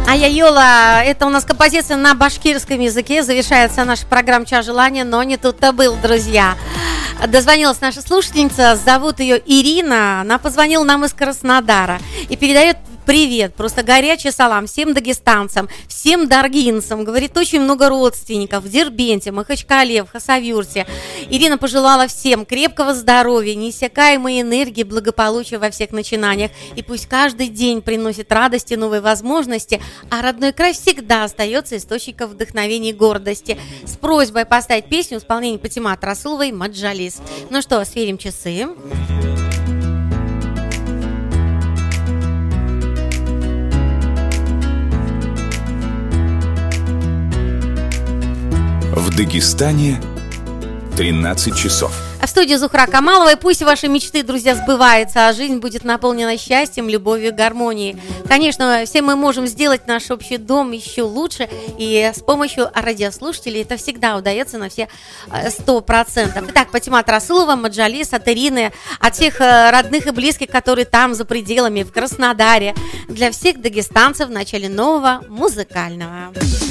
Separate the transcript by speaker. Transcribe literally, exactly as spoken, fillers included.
Speaker 1: А я Йола, это у нас композиция на башкирском языке. Завершается наша программа «Час желания», но не тут-то был, друзья. Дозвонилась наша слушательница, зовут ее Ирина. Она позвонила нам из Краснодара и передает привет, просто горячий салам всем дагестанцам, всем даргинцам. Говорит, очень много родственников в Дербенте, Махачкале, в Хасавюрте. Ирина пожелала всем крепкого здоровья, неиссякаемой энергии, благополучия во всех начинаниях. И пусть каждый день приносит радости, новые возможности, а родной край всегда остается источником вдохновения и гордости. С просьбой поставить песню в исполнении Патимат Расуловой «Маджалис». Ну что, сверим часы.
Speaker 2: В Дагестане тринадцать часов.
Speaker 1: А в студии Зухра Камалова. И пусть ваши мечты, друзья, сбываются, а жизнь будет наполнена счастьем, любовью, гармонией. Конечно, все мы можем сделать наш общий дом еще лучше, и с помощью радиослушателей это всегда удается на все сто процентов. Итак, Патимат Расулова, Маджалис, от Ирины, от всех родных и близких, которые там, за пределами, в Краснодаре, для всех дагестанцев в начале нового музыкального.